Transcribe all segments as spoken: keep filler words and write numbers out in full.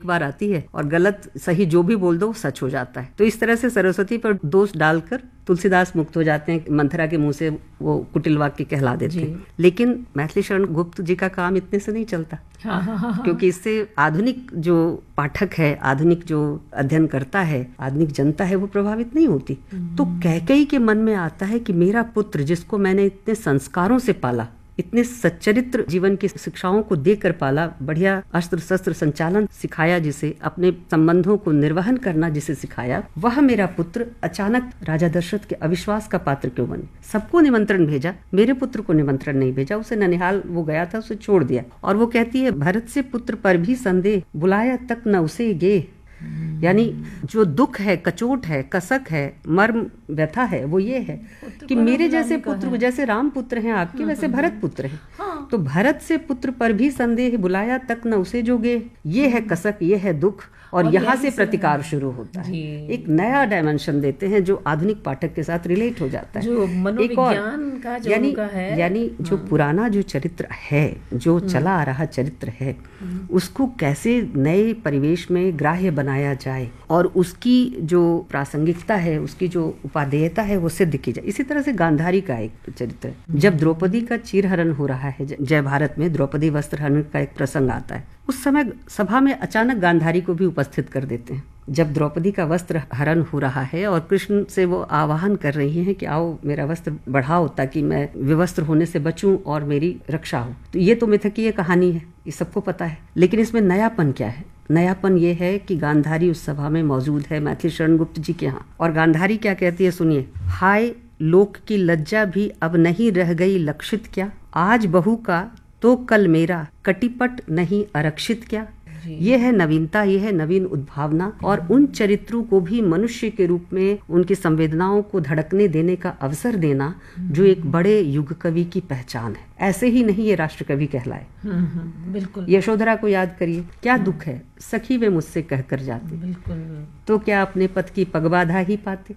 बार आती है और गलत सही जो भी बोल दो सच हो जाता है। तो इस तरह से सरस्वती पर दोष डालकर तुलसीदास मुक्त हो जाते हैं, मंथरा के मुंह से वो कुटिल वाक्य कहला देते हैं। लेकिन मैथिली शरण गुप्त जी का काम इतने से नहीं चलता। हाँ, हाँ, हाँ, क्योंकि इससे आधुनिक जो पाठक है, आधुनिक जो अध्ययन करता है, आधुनिक जनता है, वो प्रभावित नहीं होती। तो कैकेयी के मन में आता है कि मेरा पुत्र जिसको मैंने इतने संस्कारों से पाला, इतने सच्चरित्र जीवन की शिक्षाओं को देकर पाला, बढ़िया अस्त्र शस्त्र संचालन सिखाया, जिसे अपने संबंधों को निर्वहन करना जिसे सिखाया, वह मेरा पुत्र अचानक राजा दशरथ के अविश्वास का पात्र क्यों बने। सबको निमंत्रण भेजा, मेरे पुत्र को निमंत्रण नहीं भेजा। उसे ननिहाल वो गया था, उसे छोड़ दिया। और वो कहती है, भरत से पुत्र पर भी संदेह, बुलाया तक न उसे गे। यानी जो दुख है, कचोट है, कसक है, मर्म व्यथा है, वो ये है कि मेरे जैसे पुत्र, जैसे राम पुत्र हैं आपके, वैसे भरत पुत्र हैं। हाँ। तो भरत से पुत्र पर भी संदेह, बुलाया तक न उसे जोगे। ये है कसक, ये है दुख, और, और यहाँ से प्रतिकार शुरू होता है। एक नया डायमेंशन देते हैं जो आधुनिक पाठक के साथ रिलेट हो जाता है। जो मनोविज्ञान का जो यानी है, यानी जो पुराना जो चरित्र है, जो चला आ रहा चरित्र है, उसको कैसे नए परिवेश में ग्राह्य बनाया जाए और उसकी जो प्रासंगिकता है, उसकी जो उपादेयता है, वो सिद्ध की जाए। इसी तरह से गांधारी का एक चरित्र है। जब द्रौपदी का चीरहरण हो रहा है, जय भारत में द्रौपदी वस्त्र हरण का एक प्रसंग आता है, उस समय सभा में अचानक गांधारी को भी उपस्थित कर देते हैं। जब द्रौपदी का वस्त्र हरण हो रहा है और कृष्ण से वो आवाहन कर रही हैं कि आओ मेरा वस्त्र बढ़ाओ ताकि मैं विवस्त्र होने से बचूं और मेरी रक्षा हो। तो ये तो मिथकीय कहानी है, ये सबको पता है। लेकिन इसमें नयापन क्या है? नयापन ये है कि गांधारी उस सभा में मौजूद है मैथिली शरण गुप्त जी के यहाँ, और गांधारी क्या कहती है, सुनिए। हाय लोक की लज्जा भी अब नहीं रह गई लक्षित क्या, आज बहू का तो कल मेरा कटिपट नहीं आरक्षित क्या। ये है नवीनता, ये है नवीन उद्भावना, और उन चरित्रों को भी मनुष्य के रूप में उनकी संवेदनाओं को धड़कने देने का अवसर देना, जो एक बड़े युग कवि की पहचान है। ऐसे ही नहीं ये राष्ट्र कवि कहलाए। बिल्कुल। यशोधरा को याद करिए, क्या दुख है, सखी वे मुझसे कह कर जाते, बिल्कुल, तो क्या अपने पति की पगबाधा ही पाते,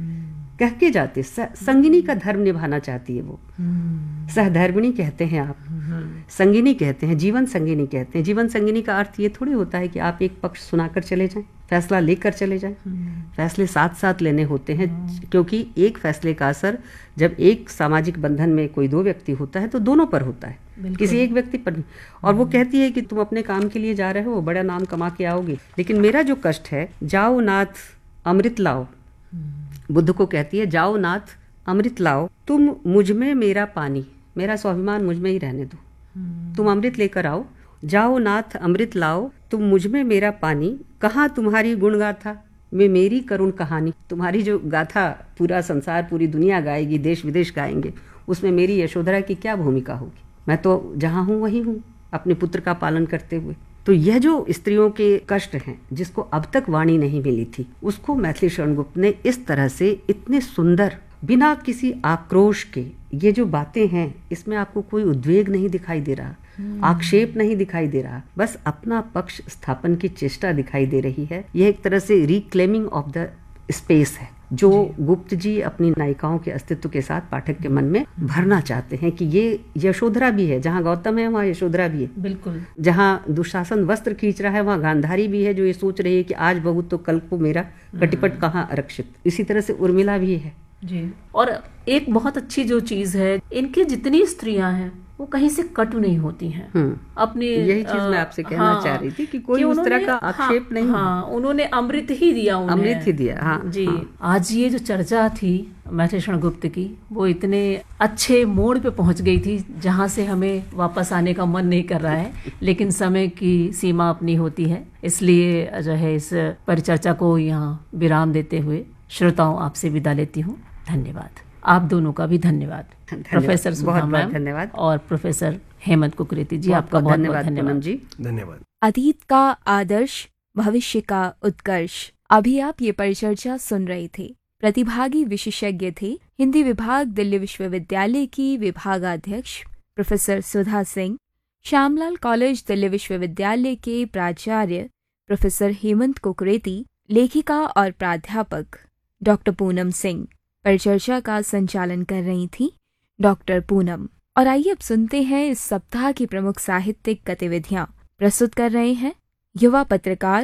कह के जाते। संगिनी का धर्म निभाना चाहती है वो, सहधर्मिणी कहते हैं आप, संगिनी कहते हैं, जीवन संगिनी कहते हैं। जीवन संगिनी का अर्थ ये थोड़ी होता है कि आप एक पक्ष सुनाकर चले जाएं, फैसला लेकर चले जाएं। फैसले साथ साथ लेने होते हैं, क्योंकि एक फैसले का असर जब एक सामाजिक बंधन में कोई दो व्यक्ति होता है तो दोनों पर होता है, किसी एक व्यक्ति पर। और वो कहती है कि तुम अपने काम के लिए जा रहे हो, बड़ा नाम कमा के आओगे, लेकिन मेरा जो कष्ट है, जाओ नाथ अमृत लाओ। बुद्ध को कहती है, जाओ नाथ अमृत लाओ, तुम मुझ में मेरा पानी, मेरा स्वाभिमान मुझ में ही रहने दो, तुम अमृत लेकर आओ। जाओ नाथ अमृत लाओ, तुम मुझ में मेरा पानी, कहाँ तुम्हारी गुण गाथा में मेरी करुण कहानी। तुम्हारी जो गाथा पूरा संसार, पूरी दुनिया गाएगी, देश विदेश गाएंगे, उसमें मेरी यशोधरा की क्या भूमिका होगी। मैं तो जहाँ हूँ वहीं हूँ, अपने पुत्र का पालन करते हुए। तो यह जो स्त्रियों के कष्ट हैं, जिसको अब तक वाणी नहीं मिली थी, उसको मैथिली शरण गुप्त ने इस तरह से इतने सुंदर, बिना किसी आक्रोश के, ये जो बातें हैं इसमें आपको कोई उद्वेग नहीं दिखाई दे रहा, आक्षेप नहीं दिखाई दे रहा, बस अपना पक्ष स्थापन की चेष्टा दिखाई दे रही है। यह एक तरह से रिक्लेमिंग ऑफ द स्पेस है, जो गुप्त जी अपनी नायिकाओं के अस्तित्व के साथ पाठक के मन में भरना चाहते हैं कि ये यशोधरा भी है, जहाँ गौतम है वहाँ यशोधरा भी है, बिल्कुल। जहाँ दुशासन वस्त्र खींच रहा है वहाँ गांधारी भी है, जो ये सोच रही है कि आज बहू तो कल को मेरा कटिपट कहाँ आरक्षित। इसी तरह से उर्मिला भी है जी। और एक बहुत अच्छी जो चीज है, इनकी जितनी स्त्रियां हैं वो कहीं से कटु नहीं होती हैं अपनी। यही चीज मैं आपसे कहना हाँ, चाह रही थी कि कोई उस तरह का आक्षेप हाँ, नहीं। हाँ, उन्होंने अमृत ही दिया, उन्हें अमृत ही दिया। हाँ, जी। हाँ। आज ये जो चर्चा थी मैथिली शरण गुप्त की, वो इतने अच्छे मोड़ पे पहुंच गई थी जहां से हमें वापस आने का मन नहीं कर रहा है, लेकिन समय की सीमा अपनी होती है, इसलिए जो है इस परिचर्चा को यहाँ विराम देते हुए श्रोताओं आपसे विदा लेती हूँ। धन्यवाद। आप दोनों का भी धन्यवाद, प्रोफेसर सुधा मैम धन्यवाद और प्रोफेसर हेमंत कुकरेती जी, आपका बहुत बहुत धन्यवाद जी। धन्यवाद। अतीत का आदर्श, भविष्य का उत्कर्ष। अभी आप ये परिचर्चा सुन रहे थे। प्रतिभागी विशेषज्ञ थे हिंदी विभाग, दिल्ली विश्वविद्यालय की विभागाध्यक्ष प्रोफेसर सुधा सिंह, श्यामलाल कॉलेज, दिल्ली विश्वविद्यालय के प्राचार्य प्रोफेसर हेमंत कुकरेती, लेखिका और प्राध्यापक डॉक्टर पूनम सिंह। परिचर्चा का संचालन कर रही थी डॉक्टर पूनम। और आइए अब सुनते हैं इस सप्ताह की प्रमुख साहित्यिक गतिविधियां। प्रस्तुत कर रहे हैं युवा पत्रकार